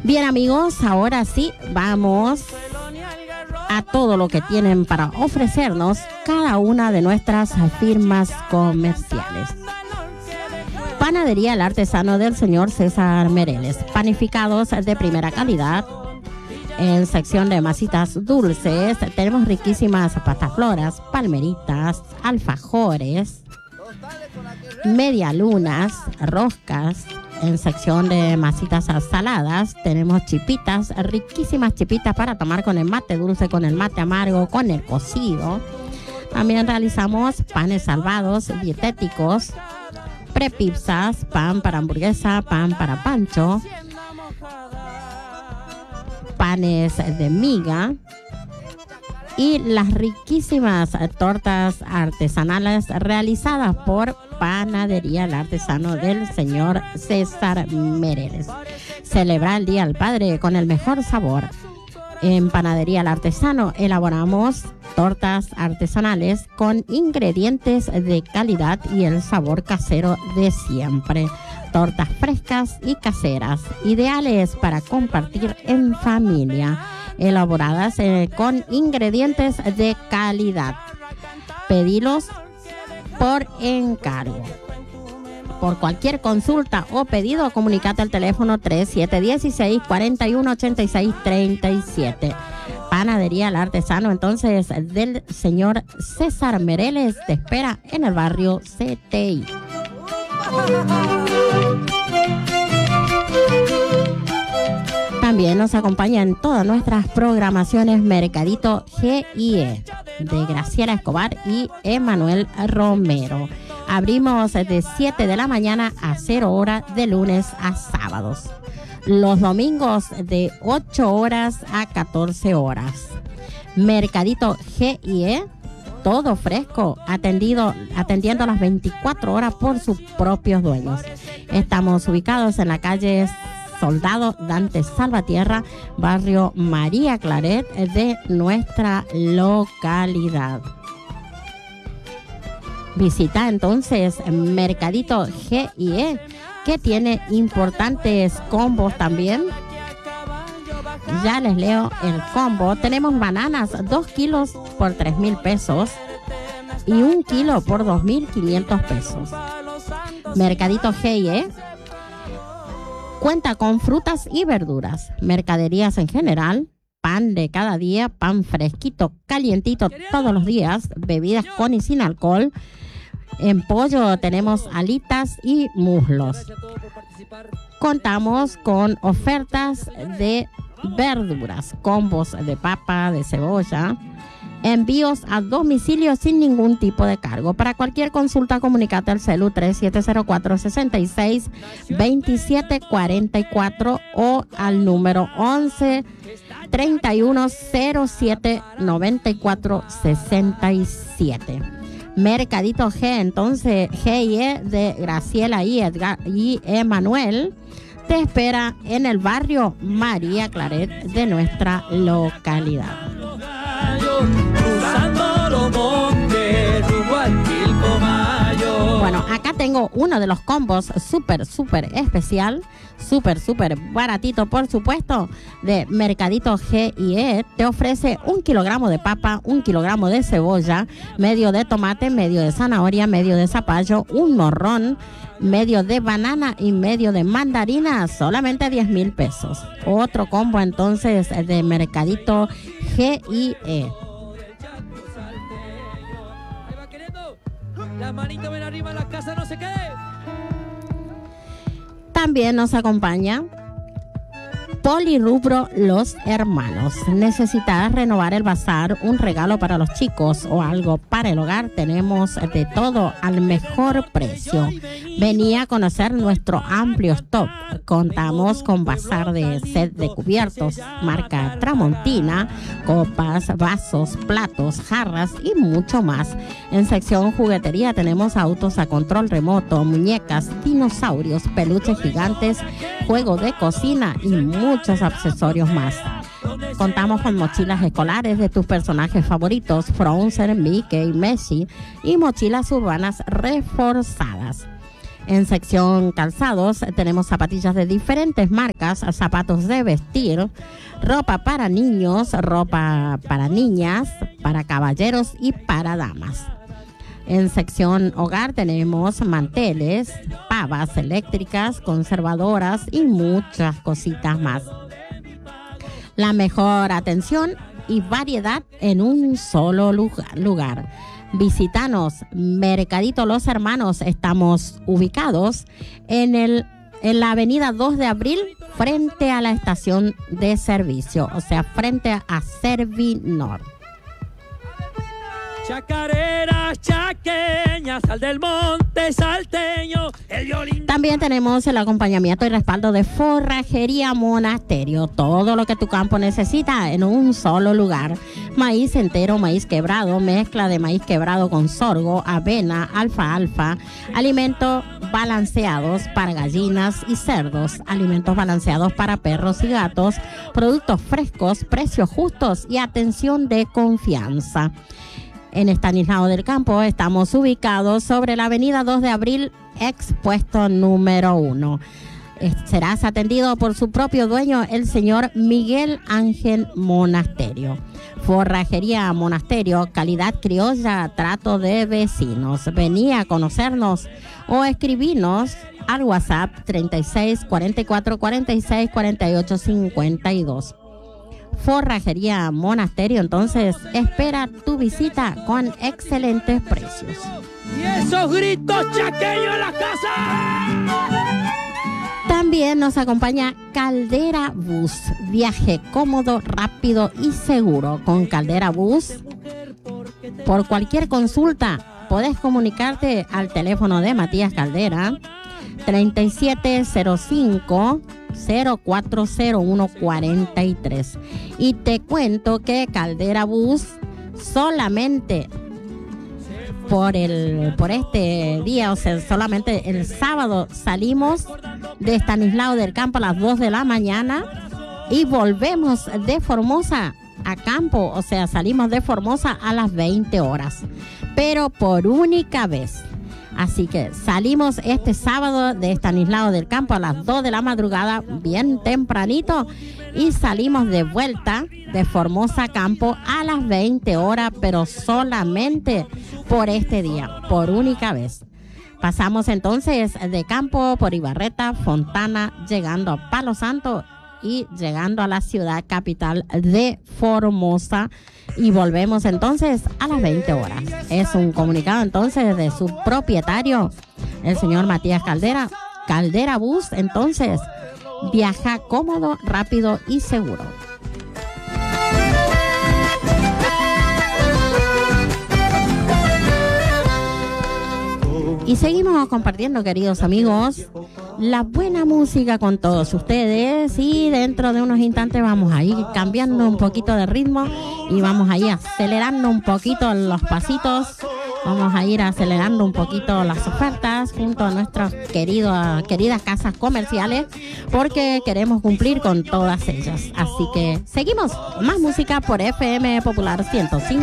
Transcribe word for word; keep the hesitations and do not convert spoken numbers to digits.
Bien, amigos, ahora sí vamos a todo lo que tienen para ofrecernos cada una de nuestras firmas comerciales. Panadería El Artesano del señor César Mereles. Panificados de primera calidad. En sección de masitas dulces tenemos riquísimas patafloras, palmeritas, alfajores, medialunas, roscas. En sección de masitas saladas tenemos chipitas, riquísimas chipitas para tomar con el mate dulce, con el mate amargo, con el cocido. También realizamos panes salvados dietéticos, prepizzas, pan para hamburguesa, pan para pancho, panes de miga y las riquísimas tortas artesanales realizadas por Panadería El Artesano del señor César Mereles. Celebra el Día del Padre con el mejor sabor. En Panadería El Artesano elaboramos tortas artesanales con ingredientes de calidad y el sabor casero de siempre. Tortas frescas y caseras, ideales para compartir en familia, elaboradas eh, con ingredientes de calidad. Pedilos por encargo. Por cualquier consulta o pedido, comunicate al teléfono tres siete uno seis, cuatro uno ocho seis, tres siete. Panadería El Artesano, entonces, del señor César Mereles, te espera en el barrio C T I. También nos acompaña en todas nuestras programaciones Mercadito G I E de Graciela Escobar y Emanuel Romero. Abrimos de siete de la mañana a cero hora de lunes a sábados. Los domingos de ocho horas a catorce horas. Mercadito G I E, todo fresco, atendido, atendiendo las veinticuatro horas por sus propios dueños. Estamos ubicados en la calle Soldado Dante Salvatierra, barrio María Claret de nuestra localidad. Visita entonces Mercadito G I E, que tiene importantes combos también. Ya les leo el combo. Tenemos bananas dos kilos por tres mil pesos y un kilo por dos mil quinientos pesos. Mercadito G I E cuenta con frutas y verduras, mercaderías en general, pan de cada día, pan fresquito, calientito todos los días, bebidas con y sin alcohol. En pollo tenemos alitas y muslos. Contamos con ofertas de verduras, combos de papa, de cebolla, envíos a domicilio sin ningún tipo de cargo. Para cualquier consulta, comunicate al celu tres siete cero cuatro, seis seis, dos siete cuatro cuatro o al número once, treinta y uno, cero siete, noventa y cuatro, sesenta y siete. Mercadito G, entonces G I E de Graciela y Edgar y Emanuel te espera en el barrio María Claret de nuestra localidad. Bueno, acá tengo uno de los combos súper, súper especial, súper, súper baratito, por supuesto, de Mercadito G I E. Te ofrece un kilogramo de papa, un kilogramo de cebolla, medio de tomate, medio de zanahoria, medio de zapallo, un morrón, medio de banana y medio de mandarina, solamente diez mil pesos. Otro combo entonces de Mercadito G I E. La manito ven arriba, la casa no se quede. También nos acompaña Polirrubro Los Hermanos. ¿Necesitas renovar el bazar, un regalo para los chicos o algo para el hogar? Tenemos de todo al mejor precio. Vení a conocer nuestro amplio stock. Contamos con bazar de set de cubiertos, marca Tramontina, copas, vasos, platos, jarras y mucho más. En sección juguetería tenemos autos a control remoto, muñecas, dinosaurios, peluches gigantes, juego de cocina y muchos accesorios más. Contamos con mochilas escolares de tus personajes favoritos, Frozen, Mickey, Messi, y mochilas urbanas reforzadas. En sección calzados tenemos zapatillas de diferentes marcas, zapatos de vestir, ropa para niños, ropa para niñas, para caballeros y para damas. En sección hogar tenemos manteles, pavas eléctricas, conservadoras y muchas cositas más. La mejor atención y variedad en un solo lugar. Visítanos, Mercadito Los Hermanos. Estamos ubicados en, el, en la avenida dos de abril, frente a la estación de servicio, o sea, frente a Servinor. Chacareras, chaqueñas, sal del monte salteño, el violín. También tenemos el acompañamiento y respaldo de Forrajería Monasterio. Todo lo que tu campo necesita en un solo lugar. Maíz entero, maíz quebrado, mezcla de maíz quebrado con sorgo, avena, alfalfa, alimentos balanceados para gallinas y cerdos, alimentos balanceados para perros y gatos, productos frescos, precios justos y atención de confianza. En Estanislao del Campo estamos ubicados sobre la avenida dos de abril, expuesto número uno. Serás atendido por su propio dueño, el señor Miguel Ángel Monasterio. Forrajería Monasterio, calidad criolla, trato de vecinos. Vení a conocernos o escribinos al WhatsApp treinta y seis, cuarenta y cuatro, cuarenta y seis, cuarenta y ocho, cincuenta y dos. Forrajería Monasterio, entonces espera tu visita con excelentes precios. Y esos gritos chaqueños en la casa. También nos acompaña Caldera Bus, viaje cómodo, rápido y seguro. Con Caldera Bus, por cualquier consulta, podés comunicarte al teléfono de Matías Caldera, treinta y siete cero cinco, cero cuatro cero uno cuarenta y tres. Y te cuento que Caldera Bus solamente por el por este día, o sea, solamente el sábado salimos de Estanislao del Campo a las dos de la mañana y volvemos de Formosa a Campo, o sea, salimos de Formosa a las veinte horas, pero por única vez. Así que salimos este sábado de Estanislao del Campo a las dos de la madrugada, bien tempranito, y salimos de vuelta de Formosa a Campo a las veinte horas, pero solamente por este día, por única vez. Pasamos entonces de Campo por Ibarreta, Fontana, llegando a Palo Santo y llegando a la ciudad capital de Formosa, y volvemos entonces a las veinte horas. Es un comunicado entonces de su propietario, el señor Matías Caldera. Caldera Bus, entonces, viaja cómodo, rápido y seguro. Y seguimos compartiendo, queridos amigos, la buena música con todos ustedes, y dentro de unos instantes vamos a ir cambiando un poquito de ritmo y vamos a ir acelerando un poquito los pasitos. Vamos a ir acelerando un poquito las ofertas junto a nuestras queridas, queridas casas comerciales, porque queremos cumplir con todas ellas. Así que seguimos, más música por F M Popular ciento cinco.